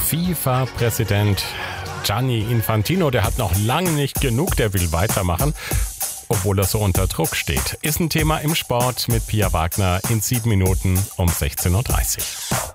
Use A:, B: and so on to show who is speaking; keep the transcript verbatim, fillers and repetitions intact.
A: FIFA-Präsident Gianni Infantino, der hat noch lange nicht genug, der will weitermachen, obwohl er so unter Druck steht. Ist ein Thema im Sport mit Pia Wagner in sieben Minuten um sechzehn Uhr dreißig.